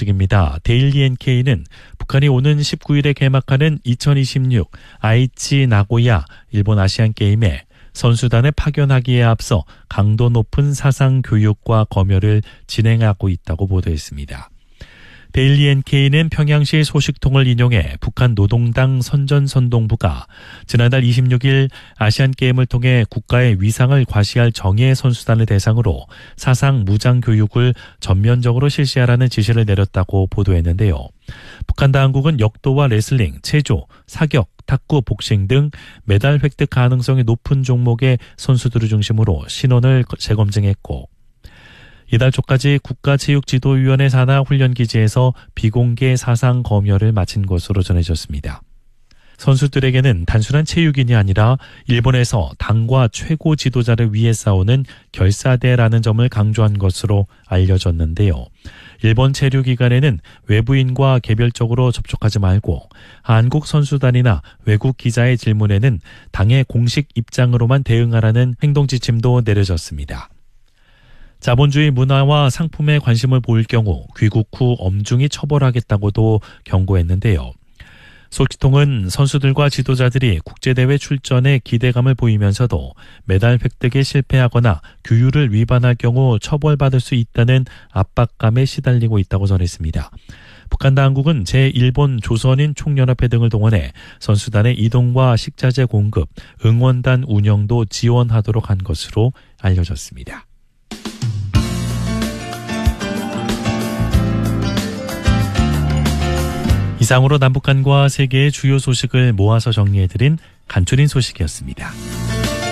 소식입니다. 데일리 NK는 북한이 오는 19일에 개막하는 2026 아이치 나고야 일본 아시안게임에 선수단을 파견하기에 앞서 강도 높은 사상 교육과 검열을 진행하고 있다고 보도했습니다. 데일리 NK는 평양시 소식통을 인용해 북한 노동당 선전선동부가 지난달 26일 아시안게임을 통해 국가의 위상을 과시할 정예 선수단을 대상으로 사상 무장 교육을 전면적으로 실시하라는 지시를 내렸다고 보도했는데요. 북한 당국은 역도와 레슬링, 체조, 사격, 탁구, 복싱 등 메달 획득 가능성이 높은 종목의 선수들을 중심으로 신원을 재검증했고 이달 초까지 국가체육지도위원회 산하 훈련기지에서 비공개 사상 검열을 마친 것으로 전해졌습니다. 선수들에게는 단순한 체육인이 아니라 일본에서 당과 최고 지도자를 위해 싸우는 결사대라는 점을 강조한 것으로 알려졌는데요. 일본 체류기간에는 외부인과 개별적으로 접촉하지 말고 한국 선수단이나 외국 기자의 질문에는 당의 공식 입장으로만 대응하라는 행동지침도 내려졌습니다. 자본주의 문화와 상품에 관심을 보일 경우 귀국 후 엄중히 처벌하겠다고도 경고했는데요. 소식통은 선수들과 지도자들이 국제대회 출전에 기대감을 보이면서도 메달 획득에 실패하거나 규율을 위반할 경우 처벌받을 수 있다는 압박감에 시달리고 있다고 전했습니다. 북한 당국은 제1본 조선인 총연합회 등을 동원해 선수단의 이동과 식자재 공급, 응원단 운영도 지원하도록 한 것으로 알려졌습니다. 이상으로 남북한과 세계의 주요 소식을 모아서 정리해드린 간추린 소식이었습니다.